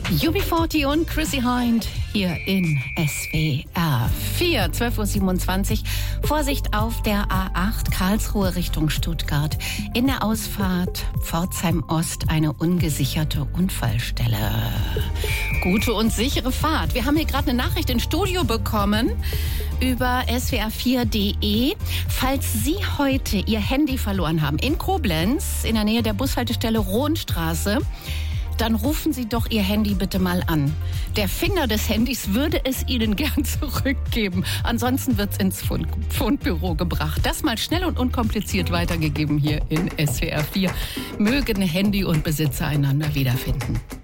UB40 und Chrissy Hind hier in SWR 4, 12.27 Uhr. Vorsicht auf der A8 Karlsruhe Richtung Stuttgart. In der Ausfahrt Pforzheim Ost eine ungesicherte Unfallstelle. Gute und sichere Fahrt. Wir haben hier gerade eine Nachricht ins Studio bekommen über swr4.de. Falls Sie heute Ihr Handy verloren haben in Koblenz, in der Nähe der Bushaltestelle Rohnstraße, dann rufen Sie doch Ihr Handy bitte mal an. Der Finder des Handys würde es Ihnen gern zurückgeben. Ansonsten wird es ins Fundbüro gebracht. Das mal schnell und unkompliziert weitergegeben hier in SWR 4. Mögen Handy und Besitzer einander wiederfinden.